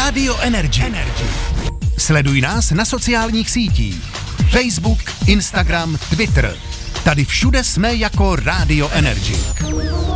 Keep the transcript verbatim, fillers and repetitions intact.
Radio Energy. Energy. Sleduj nás na sociálních sítích. Facebook, Instagram, Twitter. Tady všude jsme jako Radio Energy.